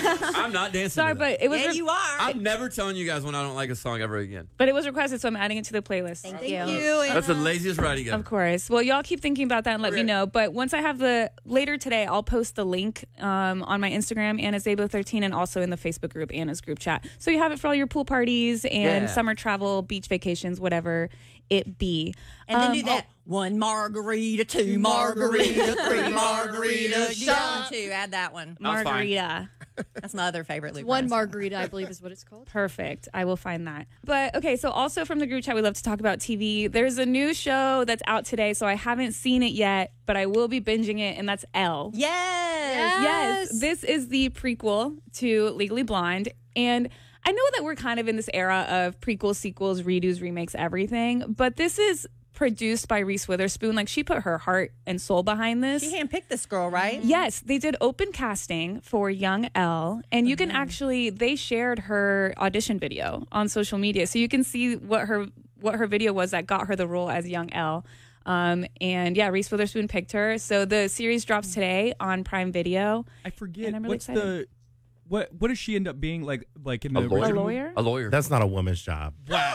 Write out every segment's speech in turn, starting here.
I'm not dancing. Sorry, to that. but it was. Yeah, you are. I'm never telling you guys when I don't like a song ever again. But it was requested, so I'm adding it to the playlist. Thank you. That's the laziest writing ever. Of course. Well, y'all keep thinking about that and let me know. But once I have later today, I'll post the link on my Instagram, Anna Zabo 13, and also in the Facebook group, Anna's group chat. So you have it for all your pool parties and summer travel, beach vacations, whatever it be. And then do that. 1 margarita, 2 margarita, 3 margaritas. You got one too. Add that one. Margarita. That's my other favorite Luke. One margarita, I believe is what it's called. Perfect. I will find that. But okay, so also from the group chat, we love to talk about TV. There's a new show that's out today, so I haven't seen it yet, but I will be binging it, and that's Elle. Yes. This is the prequel to Legally Blonde, and I know that we're kind of in this era of prequels, sequels, redos, remakes, everything, but this is produced by Reese Witherspoon. Like, she put her heart and soul behind this. She handpicked this girl, right? Yes, they did open casting for young Elle, and you can actually, they shared her audition video on social media, so you can see what her video was that got her the role as young Elle. And yeah, Reese Witherspoon picked her. So the series drops today on Prime Video. I forget And I'm really what's excited. what does she end up being like in the A lawyer? original? A lawyer? A lawyer. That's not a woman's job. Wow.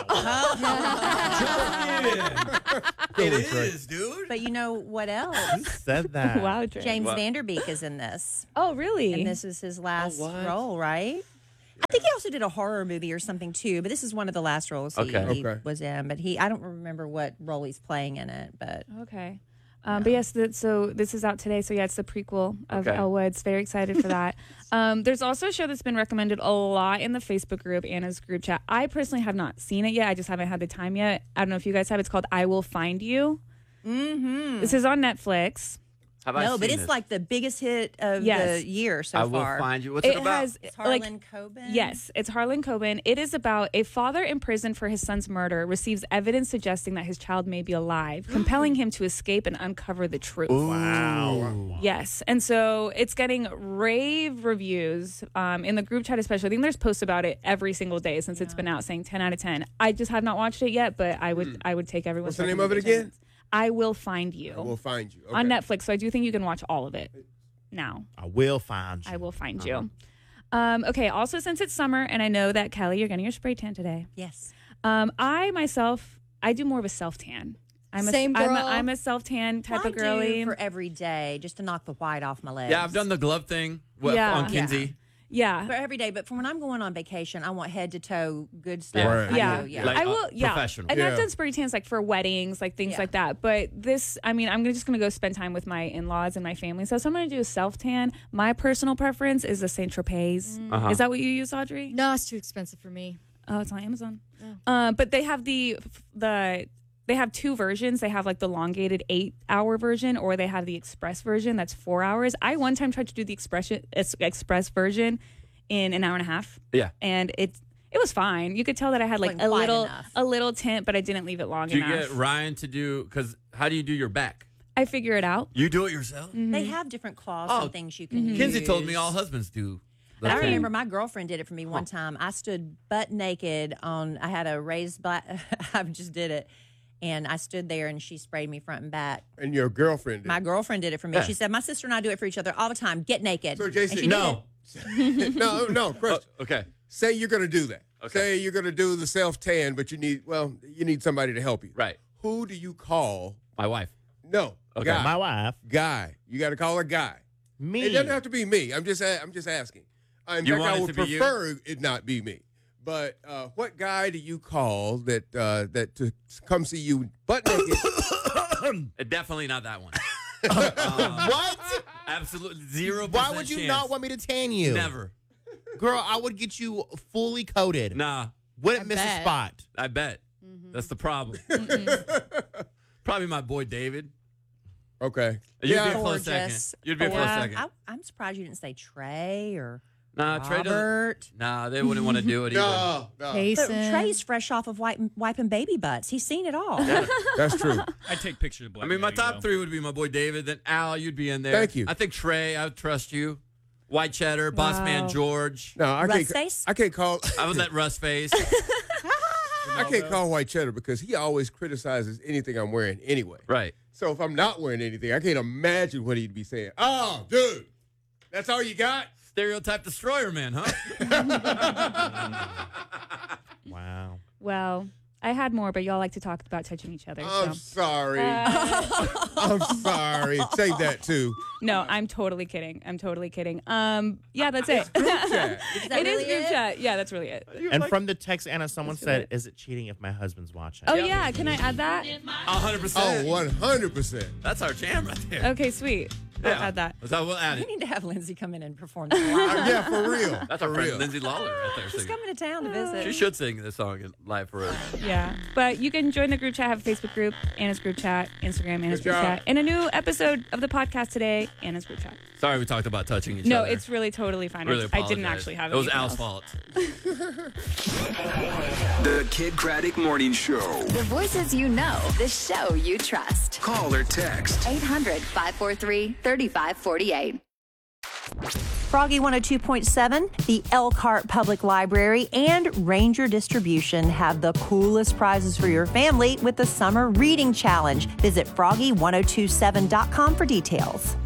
It is, dude. But you know what else? Who said that? Wow, Drake. James Vanderbeek is in this. Oh, really? And this is his last what? role, right? I think he also did a horror movie or something too, but this is one of the last roles he was in. But I don't remember what role he's playing in it. But Okay. But yes, so this is out today. So yeah, it's the prequel of Elle Woods. Very excited for that. There's also a show that's been recommended a lot in the Facebook group, Anna's group chat. I personally have not seen it yet. I just haven't had the time yet. I don't know if you guys have. It's called I Will Find You. Mm-hmm. This is on Netflix. Have I no, seen but it's this? like the biggest hit of Yes. the year so I far. will find you. What's it about? Has It's Harlan Coben. Yes, it's Harlan Coben. It is about a father in prison for his son's murder receives evidence suggesting that his child may be alive, compelling him to escape and uncover the truth. Wow. Yes, and so it's getting rave reviews in the group chat especially. I think there's posts about it every single day since it's been out, saying 10 out of 10. I just have not watched it yet, but I would take everyone's What's the name of it again? recommendations. I Will Find You. I will find you. Okay. On Netflix, so I do think you can watch all of it now. I will find you. I will find you. Okay, also since it's summer, and I know that, Kelly, you're getting your spray tan today. Yes. I myself, I do more of a self-tan. Same girl. I'm a self-tan type Well, of girly. I do for every day just to knock the white off my legs. Yeah, I've done the glove thing on Kinsey. Yeah. For every day, but for when I'm going on vacation, I want head to toe good stuff. Right. I Yeah. do, yeah. Like, I will, professional. And I've Yeah. done spray tans like for weddings, like things Yeah. like that. But this, I mean, I'm just going to go spend time with my in-laws and my family. So I'm going to do a self-tan. My personal preference is a Saint Tropez. Is that what you use, Audrey? No, it's too expensive for me. Oh, it's on Amazon. But they have they have two versions. They have like the elongated 8-hour version, or they have the express version that's 4 hours. I one time tried to do the express version in an hour and a half. Yeah. And it was fine. You could tell that I had like Wasn't quite enough. a little tint, but I didn't leave it long Do you enough. get Ryan to do, because how do you do your back? I figure it out. You do it yourself? They have different cloths Oh. and things you can use. Kinsey told me all husbands do. But I thing. remember my girlfriend did it for me one time. I stood butt naked I had a raised black, I just did it. And I stood there and she sprayed me front and back. And your girlfriend did. My girlfriend did it for me. Yeah. She said, my sister and I do it for each other all the time. Get naked. So, JC, And she No. no, Chris. Okay. Say you're going to do that. Okay. Say you're going to do the self-tan, but you need somebody to help you. Right. Who do you call? My wife. No. Okay. Guy. My wife. Guy. You got to call a guy. Me. It doesn't have to be me. I'm just asking. In You fact, want I it would to be you? prefer it not be me. But what guy do you call that to come see you butt naked? Definitely not that one. What? Absolutely 0%. Why would you chance. not want me to tan you? Never. Girl, I would get you fully coated. Nah, Wouldn't miss a bet. spot. I bet. That's the problem. Probably my boy David. Okay. You'd be a Yeah. close Gorgeous. second. You'd be a close Yeah. second. I'm surprised you didn't say Trey or Nah, Trey doesn't. Robert. Nah, they wouldn't want to do it either. No. But Jason. Trey's fresh off of wiping baby butts. He's seen it all. That's true. I take pictures of black. I mean, my Daddy, top though. three would be my boy David, then Al, you'd be in there. Thank you. I think Trey, I would trust you. White Cheddar, Boss Man George. No, I Russ can't. face? I can't call. I would let Russ face. I can't call White Cheddar because he always criticizes anything I'm wearing anyway. Right. So if I'm not wearing anything, I can't imagine what he'd be saying. Oh, dude, that's all you got? Stereotype destroyer man, huh? Wow. Well, I had more, but y'all like to talk about touching each other. I'm So. sorry. I'm sorry. Take that too. No, I'm totally kidding. Yeah, that's it. Chat. It is group chat. Yeah, that's really it. And from the text, Anna, someone said, "Is it cheating if my husband's watching?" Oh yeah, can I add that? 100%. Oh, 100%. That's our jam right there. Okay, sweet. I'll add that. So we'll add We it. need to have Lindsay come in and perform this live. Yeah, for real. That's our for friend real. Lindsay Lawler right there She's singing. coming to town to visit. She should sing this song live for us. Yeah, but you can join the group chat. Have a Facebook group, Anna's group chat, Instagram, Anna's Good group job. chat, and a new episode of the podcast today, Anna's group chat. Sorry we talked about touching each No, other. it's really totally fine. Really I didn't apologize. actually have It was anything Al's else. fault. The Kid Craddock Morning Show. The voices you know, the show you trust. Call or text. 800-543-3548. Froggy 102.7, the Elkhart Public Library, and Ranger Distribution have the coolest prizes for your family with the Summer Reading Challenge. Visit froggy1027.com for details.